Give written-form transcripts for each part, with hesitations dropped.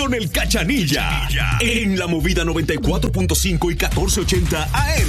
con el Cachanilla. En la Movida 94.5 y 1480 AM.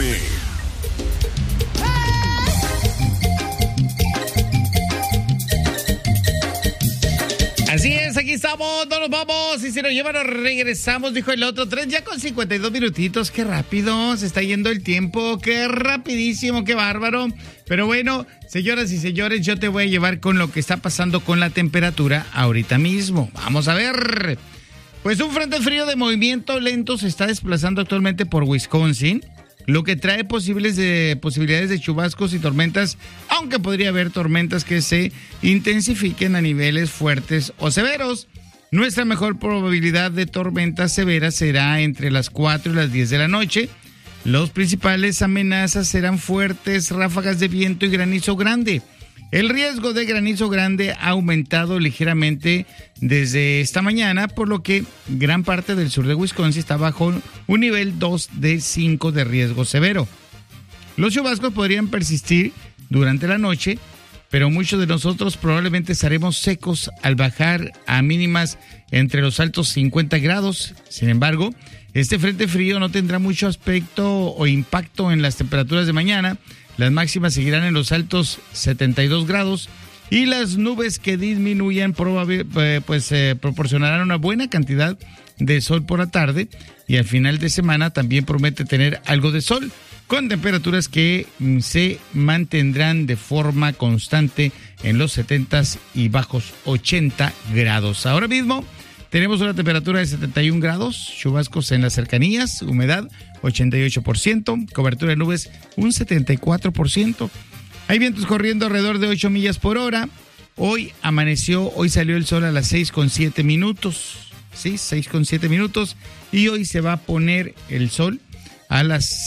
Así es, aquí estamos, no nos vamos. Y si nos llevan, nos regresamos, dijo el otro. 3 ya con 52 minutitos. Qué rápido se está yendo el tiempo. Qué rapidísimo, qué bárbaro. Pero bueno, señoras y señores, yo te voy a llevar con lo que está pasando con la temperatura ahorita mismo. Vamos a ver. Pues un frente frío de movimiento lento se está desplazando actualmente por Wisconsin, lo que trae posibilidades de chubascos y tormentas, aunque podría haber tormentas que se intensifiquen a niveles fuertes o severos. Nuestra mejor probabilidad de tormentas severas será entre las 4 y las 10 de la noche. Los principales amenazas serán fuertes ráfagas de viento y granizo grande. El riesgo de granizo grande ha aumentado ligeramente desde esta mañana, por lo que gran parte del sur de Wisconsin está bajo un nivel 2 de 5 de riesgo severo. Los chubascos podrían persistir durante la noche, pero muchos de nosotros probablemente estaremos secos al bajar a mínimas entre los altos 50 grados. Sin embargo, este frente frío no tendrá mucho aspecto o impacto en las temperaturas de mañana. Las máximas seguirán en los altos 72 grados y las nubes que disminuyan proporcionarán una buena cantidad de sol por la tarde, y al final de semana también promete tener algo de sol, con temperaturas que se mantendrán de forma constante en los 70s y bajos 80 grados. Ahora mismo tenemos una temperatura de 71 grados, chubascos en las cercanías, humedad 88%, cobertura de nubes un 74%. Hay vientos corriendo alrededor de 8 millas por hora. Hoy salió el sol a las 6:07 minutos. Sí, 6:07 minutos. Y hoy se va a poner el sol a las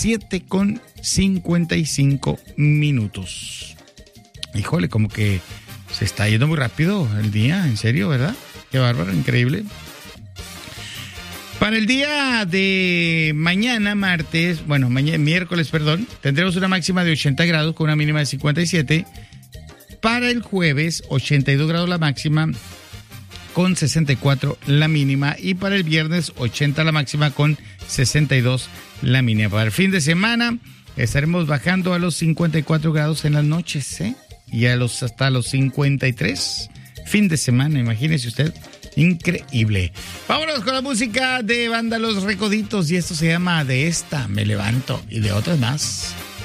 7:55 minutos. Híjole, como que se está yendo muy rápido el día, en serio, ¿verdad? Qué bárbaro, increíble. Para el día de mañana, miércoles, tendremos una máxima de 80 grados con una mínima de 57. Para el jueves, 82 grados la máxima con 64 la mínima. Y para el viernes, 80 la máxima con 62 la mínima. Para el fin de semana, estaremos bajando a los 54 grados en las noches, y hasta los 53. Fin de semana, imagínese usted. Increíble. Vámonos con la música de banda Los Recoditos, y esto se llama De Esta Me Levanto, y de otras más.